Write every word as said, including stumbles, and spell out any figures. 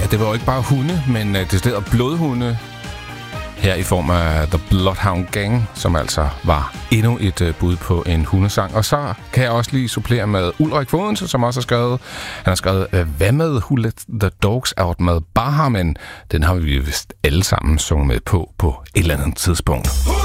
det var jo ikke bare hunde, men uh, decideret blodhunde. Her i form af The Bloodhound Gang, som altså var endnu et uh, bud på en hundesang. Og så kan jeg også lige supplere med Ulrik Fodense, som også har skrevet. Han har skrevet, uh, hvad med Who Let The Dogs Out med Baha, men den har vi vist alle sammen sunget med på på et eller andet tidspunkt.